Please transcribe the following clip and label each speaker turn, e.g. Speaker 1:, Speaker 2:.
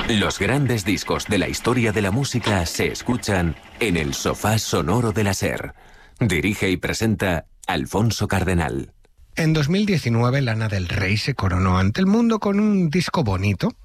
Speaker 1: Los grandes discos de la historia de la música se escuchan en el sofá sonoro de la SER. Dirige y presenta Alfonso Cardenal.
Speaker 2: En 2019, Lana del Rey se coronó ante el mundo con un disco bonito,